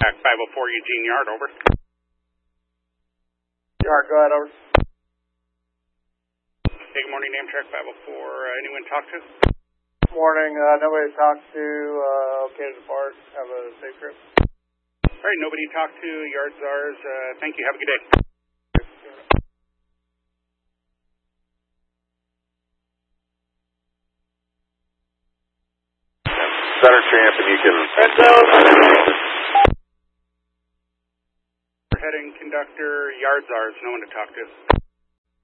Amtrak 504 Eugene Yard, over. Yard, go ahead, over. Hey, good morning, Amtrak 504. Anyone to talk to? Morning, nobody to talk to. Okay to depart. Have a safe trip. All right, nobody to talk to. Yard's ours. Thank you. Have a good day. Center champ, and you can... Heading conductor, yard's ours. No one to talk to.